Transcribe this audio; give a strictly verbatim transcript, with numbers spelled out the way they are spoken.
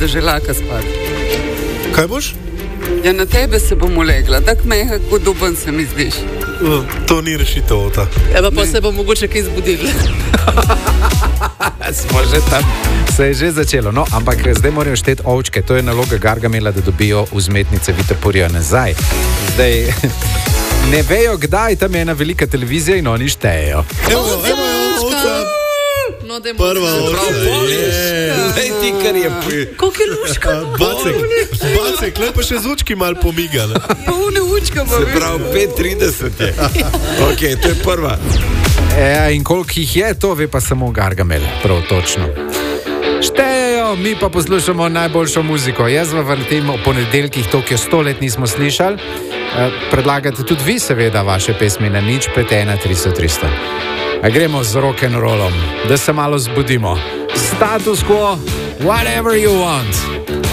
da želaka spati. Kaj boš? Ja, na tebe se bom ulegla, tak mehak, kot duben se mi zdiš. Uh, to ni rešitev, ta. Eba pa se bo mogoče kaj zbudili. Smo že tam, se je že začelo. No, ampak zdaj morajo šteti ovčke. To je naloga Gargamela, da dobijo vzmetnice Vitopurja nazaj. Zdaj ne vejo, kdaj, tam je ena velika televizija in oni štejejo. Evo, evo, ovca. No, Prva ovca. Zdaj ti, kar je pri... Koliko je luška? Bacek, bacek, le pa še z učki malo pomiga. Pune učka, pa Se pravi, pet trideset je. Ok, to je prva. E, in koliko jih je, to ve pa samo Gargamel, prav točno. Štejejo, mi pa poslušamo najboljšo muziko. Jaz vam vrtim o ponedeljkih, to, ki jo sto let nismo slišali. E, predlagate tudi vi, seveda, vaše pesmi na nič pet ena tristo tristo. A gremo z rock'n'rollom, da se malo zbudimo. Status quo, whatever you want.